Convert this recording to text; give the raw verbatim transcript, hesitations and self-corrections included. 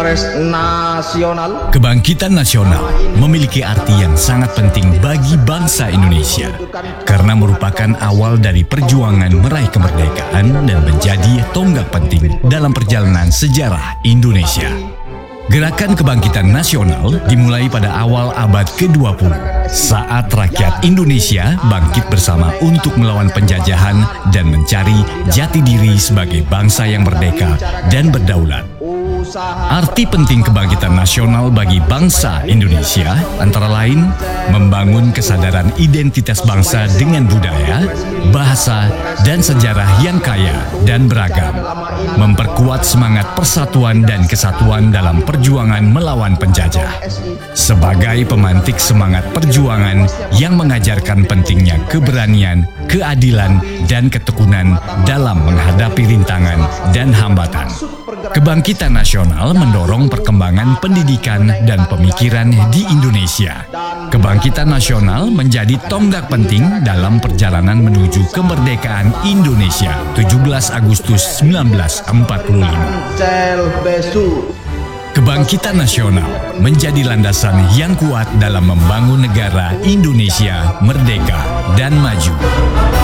Nasional. Kebangkitan nasional memiliki arti yang sangat penting bagi bangsa Indonesia karena merupakan awal dari perjuangan meraih kemerdekaan dan menjadi tonggak penting dalam perjalanan sejarah Indonesia. Gerakan kebangkitan nasional dimulai pada awal abad ke dua puluh saat rakyat Indonesia bangkit bersama untuk melawan penjajahan dan mencari jati diri sebagai bangsa yang merdeka dan berdaulat. Arti penting kebangkitan nasional bagi bangsa Indonesia antara lain membangun kesadaran identitas bangsa dengan budaya, bahasa, dan sejarah yang kaya dan beragam, memperkuat semangat persatuan dan kesatuan dalam perjuangan melawan penjajah, sebagai pemantik semangat perjuangan yang mengajarkan pentingnya keberanian, keadilan, dan ketekunan dalam menghadapi rintangan dan hambatan. Kebangkitan nasional mendorong perkembangan pendidikan dan pemikiran di Indonesia. Kebangkitan nasional menjadi tonggak penting dalam perjalanan menuju kemerdekaan Indonesia tujuh belas Agustus seribu sembilan ratus empat puluh lima. Kebangkitan nasional menjadi landasan yang kuat dalam membangun negara Indonesia merdeka dan maju.